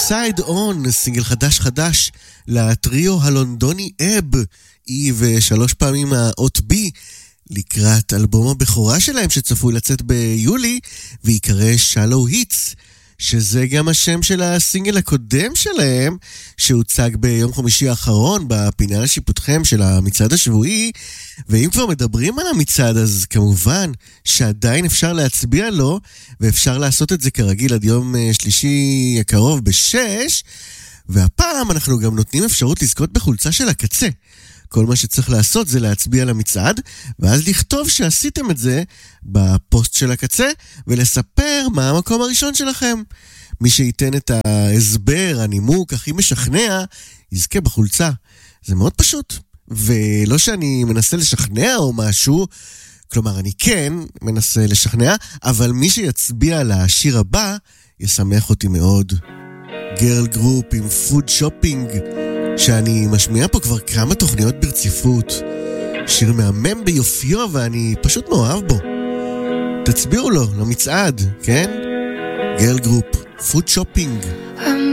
Upside On, סינגל חדש לטריו הלונדוני אב, E ושלוש פעמים האות B, לקראת אלבום הבכורה שלהם שצפוי לצאת ביולי, ויקרא Shallow Hits, שזה גם השם של הסינגל הקודם שלהם, שהוצג ביום חמישי האחרון בפינה לשיפוטכם של המצעד השבועי. ואם כבר מדברים על המצעד, אז כמובן שעדיין אפשר להצביע לו, ואפשר לעשות את זה כרגיל עד יום שלישי הקרוב ב6, והפעם אנחנו גם נותנים אפשרות לזכות בחולצה של הקצה. כל מה שצריך לעשות זה להצביע למצעד, ואז לכתוב שעשיתם את זה בפוסט של הקצה, ולספר מה המקום הראשון שלכם. מי שייתן את ההסבר, הנימוק הכי משכנע, יזכה בחולצה. זה מאוד פשוט. ולא שאני מנסה לשכנע או משהו, כלומר אני כן מנסה לשכנע, אבל מי שיצביע לשיר הבא, ישמח אותי מאוד. גרל גרופ עם פוד שופינג, שאני משמיע פה כבר כמה תוכניות ברציפות. שיר מהמם ביופיו ואני פשוט מאוהב בו. תצביעו לו למצעד, כן? גרל גרופ, פוד שופינג.